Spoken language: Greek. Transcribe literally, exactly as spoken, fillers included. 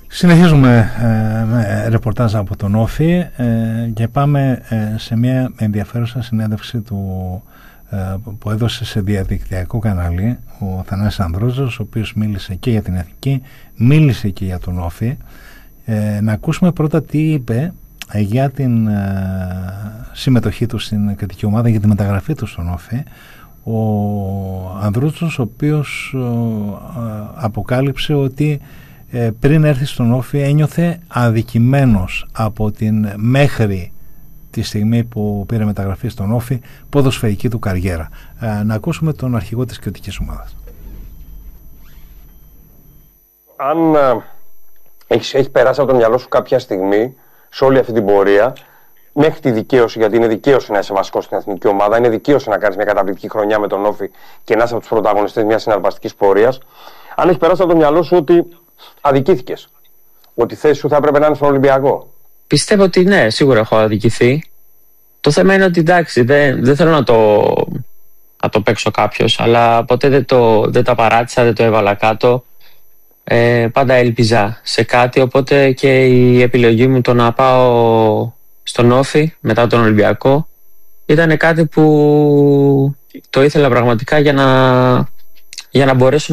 Συνεχίζουμε ε, με ρεπορτάζ από τον Όφη ε, και πάμε ε, σε μια ενδιαφέρουσα συνέντευξη του, ε, που έδωσε σε διαδικτυακό κανάλι ο Θανάσης Ανδρούτσος, ο οποίος μίλησε και για την Εθνική, μίλησε και για τον Όφη. Ε, να ακούσουμε πρώτα τι είπε για την ε, συμμετοχή του στην κριτική ομάδα, για τη μεταγραφή του στον Όφη, ο Ανδρούτσος, ο οποίος ε, αποκάλυψε ότι ε, πριν έρθει στον Όφη ένιωθε αδικημένος από την μέχρι τη στιγμή που πήρε μεταγραφή στον Όφη ποδοσφαιρική του καριέρα. Ε, να ακούσουμε τον αρχηγό της κριτικής ομάδας. Αν ε, έχει, έχει περάσει από το μυαλό σου κάποια στιγμή σε όλη αυτή την πορεία μέχρι τη δικαίωση, γιατί είναι δικαίωση να είσαι βασικός στην εθνική ομάδα, είναι δικαίωση να κάνεις μια καταπληκτική χρονιά με τον Όφη και να είσαι από τους πρωταγωνιστές μιας συναρπαστικής πορείας, αν έχει περάσει από το μυαλό σου ότι αδικήθηκες, ότι η θέση σου θα έπρεπε να είναι στον Ολυμπιακό? Πιστεύω ότι ναι, σίγουρα έχω αδικηθεί. Το θέμα είναι ότι εντάξει, δεν, δεν θέλω να το, να το παίξω κάποιος, αλλά ποτέ δεν το, δεν τα παράτησα, δεν το έβαλα κάτω. Ε, πάντα έλπιζα σε κάτι, οπότε και η επιλογή μου το να πάω στον Όφη μετά τον Ολυμπιακό ήταν κάτι που το ήθελα πραγματικά για να, για να μπορέσω